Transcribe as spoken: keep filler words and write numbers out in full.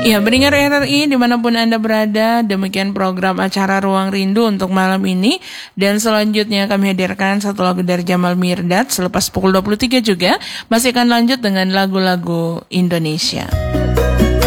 Ya, pendengar R R I dimanapun Anda berada, demikian program acara Ruang Rindu untuk malam ini. Dan selanjutnya kami hadirkan satu lagu dari Jamal Mirdad. Selepas pukul dua puluh tiga juga masih akan lanjut dengan lagu-lagu Indonesia.